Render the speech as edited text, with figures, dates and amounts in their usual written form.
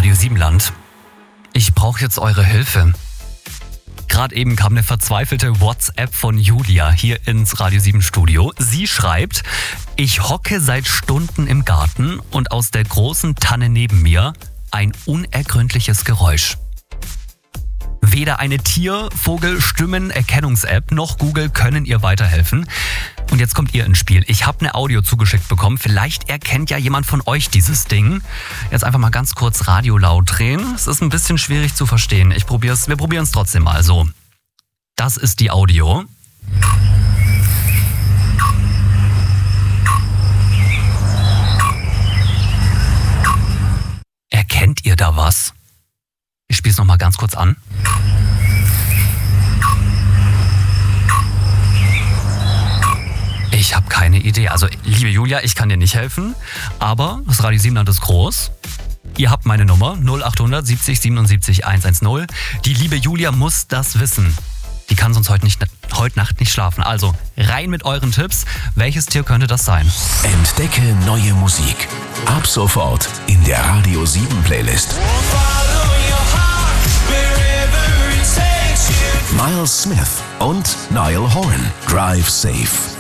Radio Siebenland. Ich brauche jetzt eure Hilfe. Gerade eben kam eine verzweifelte WhatsApp von Julia hier ins Radio 7 Studio. Sie schreibt: Ich hocke seit Stunden im Garten und aus der großen Tanne neben mir ein unergründliches Geräusch. Weder eine Tier-, Vogel-, Stimmen-Erkennungs-App noch Google können ihr weiterhelfen. Und jetzt kommt ihr ins Spiel. Ich habe eine Audio zugeschickt bekommen. Vielleicht erkennt ja jemand von euch dieses Ding. Jetzt einfach mal ganz kurz Radio laut drehen. Es ist ein bisschen schwierig zu verstehen. Wir probieren es trotzdem mal so. Das ist die Audio. Erkennt ihr da was? Ich spiele es nochmal ganz kurz an. Ich habe keine Idee. Also, liebe Julia, ich kann dir nicht helfen, aber das Radio Siebenland ist groß. Ihr habt meine Nummer 0800 70 77 110. Die liebe Julia muss das wissen. Die kann sonst heute Nacht nicht schlafen. Also, rein mit euren Tipps. Welches Tier könnte das sein? Entdecke neue Musik. Ab sofort in der Radio 7 Playlist. Miles Smith und Niall Horan. Drive Safe.